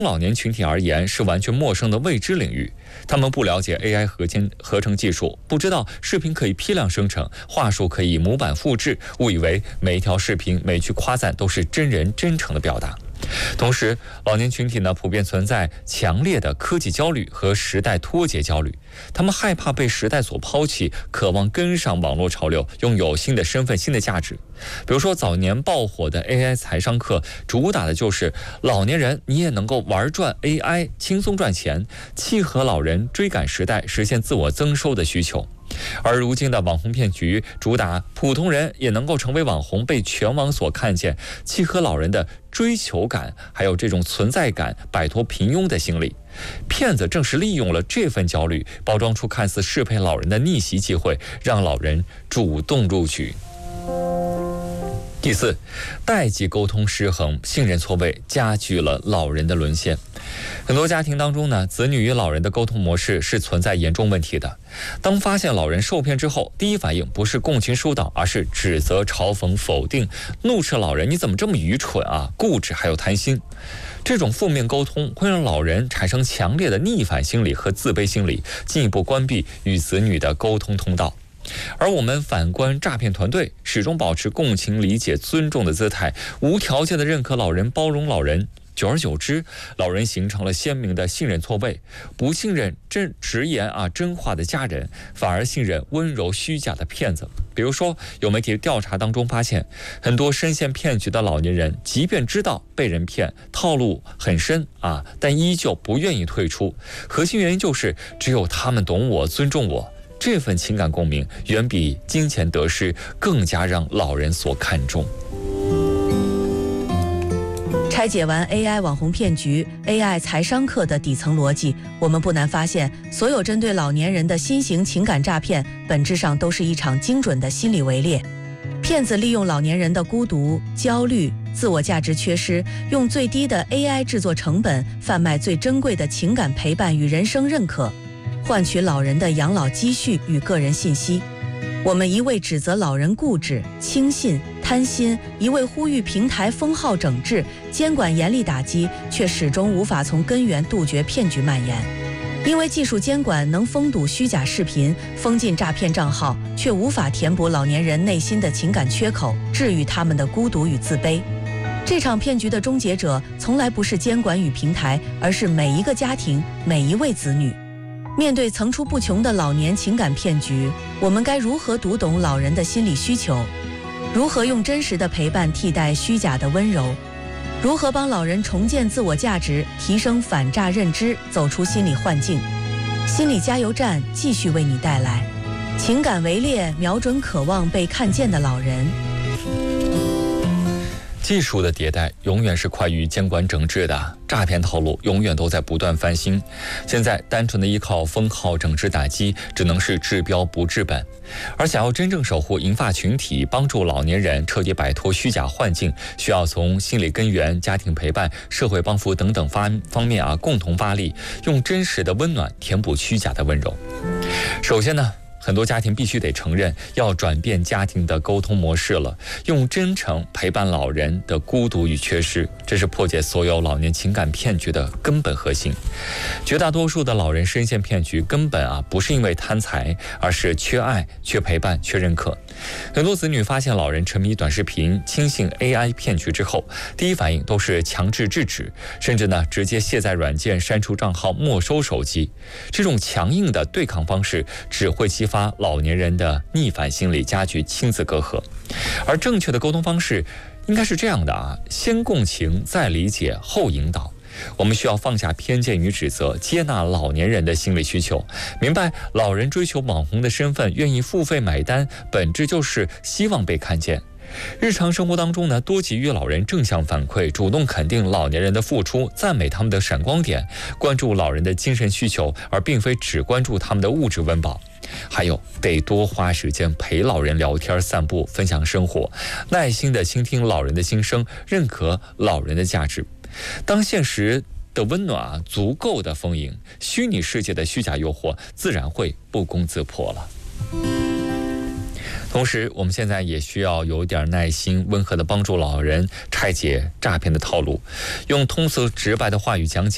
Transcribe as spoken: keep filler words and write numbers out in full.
老年群体而言是完全陌生的未知领域，他们不了解 A I 合间合成技术，不知道视频可以批量生成，话术可以模板复制，误以为每一条视频每句夸赞都是真人真诚的表达。同时，老年群体呢普遍存在强烈的科技焦虑和时代脱节焦虑，他们害怕被时代所抛弃，渴望跟上网络潮流，拥有新的身份、新的价值。比如说，早年爆火的 A I 财商课，主打的就是老年人你也能够玩转 A I， 轻松赚钱，契合老人追赶时代、实现自我增收的需求。而如今的网红骗局主打普通人也能够成为网红，被全网所看见，契合老人的追求感，还有这种存在感，摆脱平庸的心理。骗子正是利用了这份焦虑，包装出看似适配老人的逆袭机会，让老人主动入局。第四，代际沟通失衡，信任错位，加剧了老人的沦陷。很多家庭当中呢，子女与老人的沟通模式是存在严重问题的。当发现老人受骗之后，第一反应不是共情疏导，而是指责、嘲讽、否定，怒斥老人你怎么这么愚蠢啊，固执还有贪心。这种负面沟通会让老人产生强烈的逆反心理和自卑心理，进一步关闭与子女的沟通通道。而我们反观诈骗团队，始终保持共情、理解、尊重的姿态，无条件的认可老人、包容老人。久而久之，老人形成了鲜明的信任错位，不信任真直言啊真话的家人，反而信任温柔虚假的骗子。比如说，有媒体调查当中发现，很多深陷骗局的老年人，即便知道被人骗，套路很深啊，但依旧不愿意退出。核心原因就是只有他们懂我、尊重我。这份情感共鸣远比金钱得失更加让老人所看重。 拆解完 A I 网红骗局、A I 财商课的底层逻辑，我们不难发现，所有针对老年人的新型情感诈骗，本质上都是一场精准的心理围猎。骗子利用老年人的孤独、焦虑、自我价值缺失，用最低的 A I 制作成本，贩卖最珍贵的情感陪伴与人生认可，换取老人的养老积蓄与个人信息。我们一味指责老人固执、轻信、贪心，一味呼吁平台封号整治、监管严厉打击，却始终无法从根源杜绝骗局蔓延。因为技术监管能封堵虚假视频、封禁诈骗账号，却无法填补老年人内心的情感缺口，治愈他们的孤独与自卑。这场骗局的终结者，从来不是监管与平台，而是每一个家庭、每一位子女。面对层出不穷的老年情感骗局，我们该如何读懂老人的心理需求？如何用真实的陪伴替代虚假的温柔？如何帮老人重建自我价值，提升反诈认知，走出心理幻境？心理加油站继续为你带来情感围猎，瞄准渴望被看见的老人。 技术的迭代永远是快于监管整治的，诈骗套路永远都在不断翻新。现在单纯的依靠封号整治打击，只能是治标不治本。而想要真正守护银发群体，帮助老年人彻底摆脱虚假幻境，需要从心理根源、家庭陪伴、社会帮扶等等方方面啊共同发力，用真实的温暖填补虚假的温柔。首先呢，很多家庭必须得承认，要转变家庭的沟通模式了，用真诚陪伴老人的孤独与缺失，这是破解所有老年情感骗局的根本核心。绝大多数的老人深陷骗局，根本啊不是因为贪财，而是缺爱、缺陪伴、缺认可。很多子女发现老人沉迷短视频、轻信 A I 骗局之后，第一反应都是强制制止，甚至呢直接卸载软件、删除账号、没收手机。这种强硬的对抗方式只会激发老年人的逆反心理，加剧亲子隔阂。而正确的沟通方式应该是这样的啊，先共情，再理解，后引导。我们需要放下偏见与指责，接纳老年人的心理需求，明白老人追求网红的身份，愿意付费买单，本质就是希望被看见。日常生活当中呢，多给予老人正向反馈，主动肯定老年人的付出，赞美他们的闪光点，关注老人的精神需求，而并非只关注他们的物质温饱。还有得多花时间陪老人聊天、散步、分享生活，耐心地倾听老人的心声，认可老人的价值。当现实的温暖啊足够的丰盈，虚拟世界的虚假诱惑自然会不攻自破了。同时，我们现在也需要有点耐心，温和地帮助老人拆解诈骗的套路，用通俗直白的话语讲解